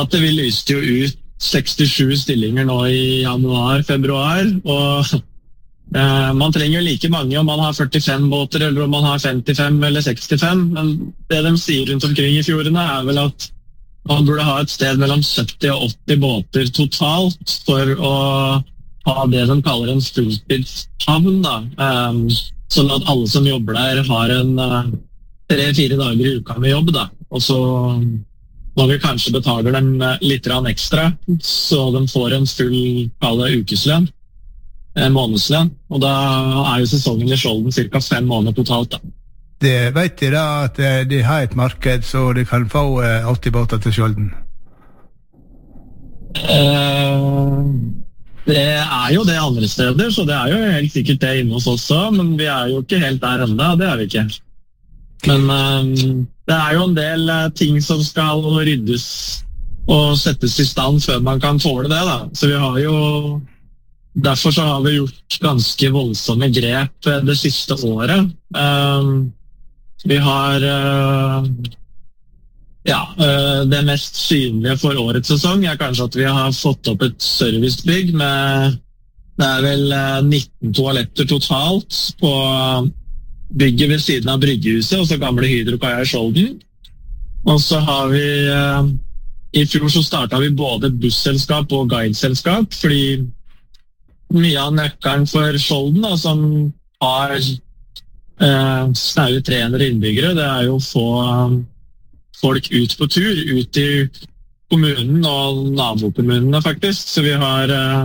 ansatte. Vi lyste jo ut 67 stillinger nå i januar, februar, og man trenger jo like mange om man har 45 båter eller om man har 55 eller 65, men det de sier rundt omkring i fjordene vel at man burde ha et sted mellom 70 og 80 båter totalt for å ha det de kaller en fulltidshavn, da. Sånn at alle som jobber der har en 3-4 dager i uka med jobb, da. Og så må vi kanskje betale dem litt ekstra, så de får en full ukeslønn, månedslønn. Og da jo sesongen i Skjolden cirka 5 måneder totalt, da. Det vet de da, at de har et marked, så de kan få 80 båter til Skjolden? Det jo det andre steder, så det jo helt sikkert det inne hos oss også, men vi jo ikke helt der enda, det vi ikke. Men det jo en del ting som skal ryddes og settes i stand før man kan tåle det, da. Så vi har jo, derfor så har vi gjort ganske voldsomme grep det siste året. Vi har det mest synlige for årets sesong kanskje at vi har fått opp et servicebygg med, det vel 19 toaletter totalt på bygget ved siden av Bryggehuset, og så gamle Hydrokaia i Skjolden. Og så har vi, i fjor så startet vi både busselskap og guideselskap, fordi mye av nøkkelen for Skjolden, da, som har snaue 300 innbyggere, det jo å få folk ut på tur, ut i kommunen og nabokommunene faktisk. Så vi har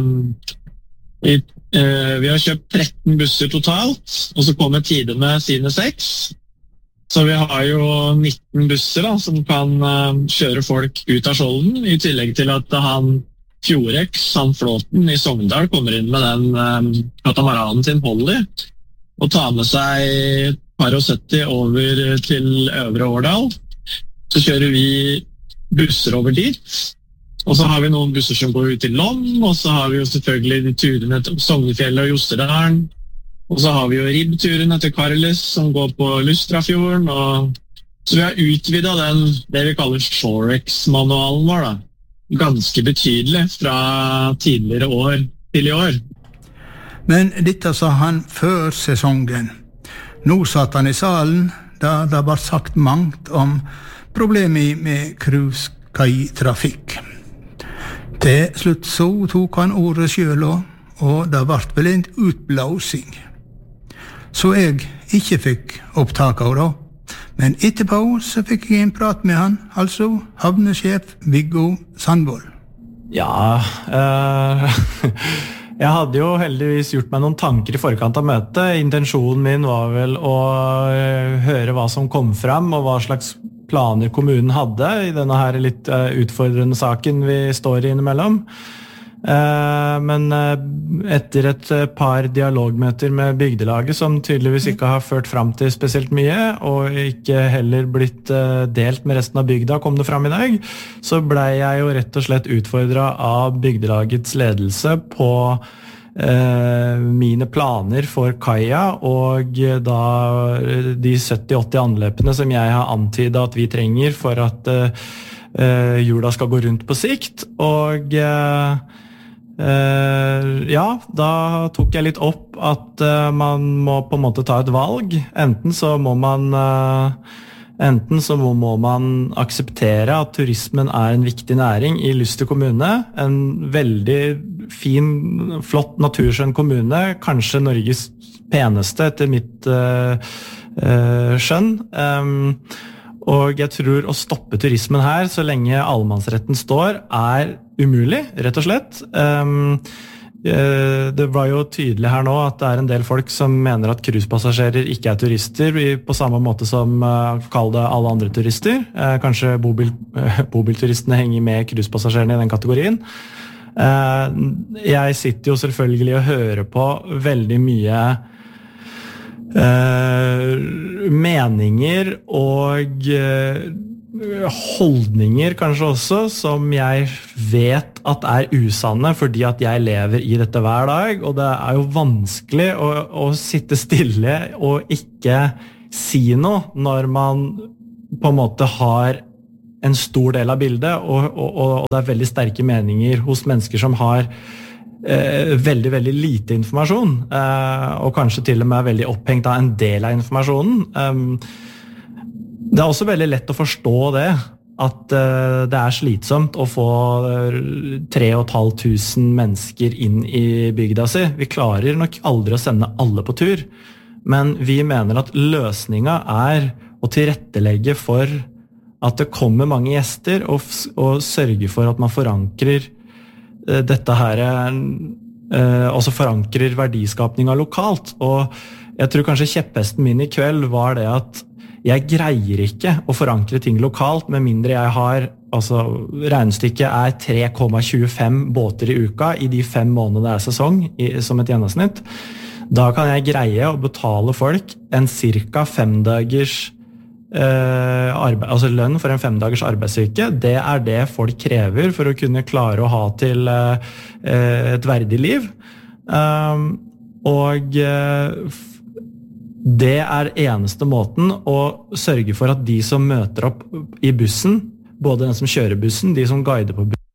kjøpt 13 busser totalt, og så kommer Tide med sine 6. Så vi har jo 19 busser da, som kan kjøre folk ut av Skjolden, i tillegg til at han Fjordex, han Flåten i Sogndal, kommer inn med den katamaranen sin Holly, og tar med seg par og 70 over til Øvre Årdal. Så kjører vi busser over dit, og så har vi noen busser som går ut til Lom, og så har vi jo selvfølgelig de turene til Sognefjellet og Jostedalen, og så har vi jo ribbturene til Karlis som går på Lustrafjorden, og så vi har utvidet det vi kaller Shorex-manualen vår, da. Ganske betydelig fra tidligere år til i år. Men dette sa han før sesongen. Nå satt han i salen, da det var sagt mangt om problemet med cruisekaitrafikk. Til slutt så tok han ordet selv, og det ble vel en utblåsing. Så jeg ikke fikk opptak av det. Men etterpå så fikk jeg en prat med han, altså havnesjef Viggo Sandvold. Ja, jeg hadde jo heldigvis gjort meg noen tanker i forkant av møtet. Intensjonen min var vel å høre hva som kom frem, og hva slags planer kommunen hadde i denne her litt utfordrende saken vi står i innimellom. Men etter et par dialogmøter med bygdelaget som tydeligvis ikke har ført frem til spesielt mye, og ikke heller blitt delt med resten av bygda, kom det frem i dag, så ble jeg jo rett og slett utfordret av bygdelagets ledelse på mine planer for kaia, og da de 70-80 anløpene som jeg har antydet at vi trenger for at hjula skal gå rundt på sikt, og ja, da tok jeg litt opp at man må på en måte ta et valg. Enten så må man akseptere at turismen en viktig næring i Luster kommune, en veldig fin, flott, naturskjønn kommune, kanskje Norges peneste etter mitt skjønn. Og jeg tror å stoppe turismen her så lenge allemannsretten står umulig, rett og slett. Det var jo tydelig her nå at det en del folk som mener at cruisepassasjerer ikke turister, på samme måte som kall det alle andre turister. Kanskje bobilturistene henger med cruisepassasjerene i den kategorien. Jeg sitter jo selvfølgelig og hører på veldig mye meninger og holdninger kanskje også, som jeg vet at usanne, fordi at jeg lever i dette hver dag, og det jo vanskelig å sitte stille og ikke si noe når man på en måte har en stor del av bildet, og det veldig sterke meninger hos mennesker som har veldig, veldig lite informasjon, og kanskje til og med veldig opphengt av en del av informasjonen. Det også veldig lett å forstå det, at det slitsomt å få 3500 mennesker inn i bygda si. Vi klarer nok aldri å sende alle på tur, men vi mener at løsningen å tilrettelegge for at det kommer mange gjester, og sørge for at man forankrer dette her, også forankrer verdiskapningen lokalt. Og jeg tror kanskje kjepphesten min i kveld var det at jeg greier ikke å forankre ting lokalt, med mindre jeg har, regnestykket 3,25 båter i uka i de 5 månedene det sesong, som et gjennomsnitt. Da kan jeg greie å betale folk en cirka 5 dagers lønn for en 5 dagers arbeidsuke. Det det folk krever for å kunne klare å ha til et verdig liv. Og det eneste måten å sørge for at de som møter opp i bussen, både den som kjører bussen, de som guider på bussen,